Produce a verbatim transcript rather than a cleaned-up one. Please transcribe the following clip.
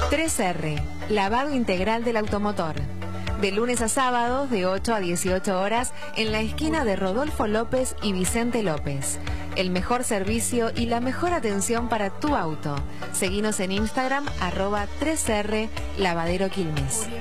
tres erre, lavado integral del automotor. De lunes a sábados, de ocho a dieciocho horas, en la esquina de Rodolfo López y Vicente López. El mejor servicio y la mejor atención para tu auto. Seguinos en Instagram, arroba tres erre Lavadero Quilmes.